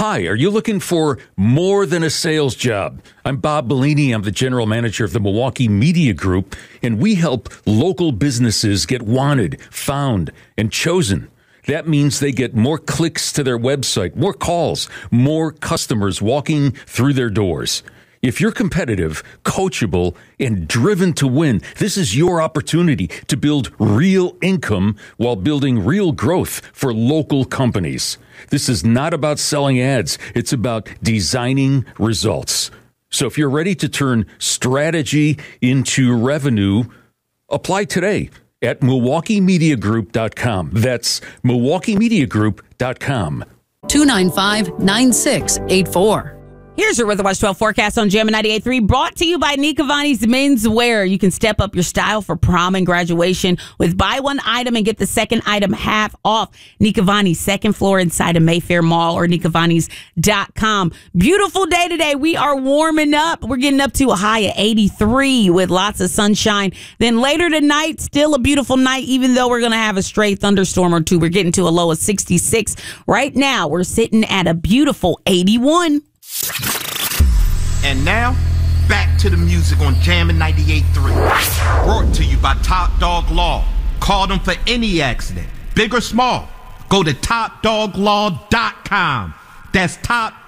Hi, are you looking for more than a sales job? I'm Bob Bellini. I'm the general manager of the Milwaukee Media Group, and we help local businesses get wanted, found, and chosen. That means they get more clicks to their website, more calls, more customers walking through their doors. If you're competitive, coachable, and driven to win, this is your opportunity to build real income while building real growth for local companies. This is not about selling ads. It's about designing results. So if you're ready to turn strategy into revenue, apply today at MilwaukeeMediaGroup.com. That's MilwaukeeMediaGroup.com. 295-9684. Here's your Weather Watch 12 forecast on Jam 98.3, brought to you by Nika Vani's Menswear. You can step up your style for prom and graduation with buy one item and get the second item half off. Nika Vani's second floor inside of Mayfair Mall or nikavanis.com. Beautiful day today. We are warming up. We're getting up to a high of 83 with lots of sunshine. Then later tonight, still a beautiful night, even though we're going to have a stray thunderstorm or two. We're getting to a low of 66. Right now, we're sitting at a beautiful 81. And now, back to the music on Jammin' 98.3. Brought to you by Top Dog Law. Call them for any accident, big or small. Go to TopDogLaw.com. That's Top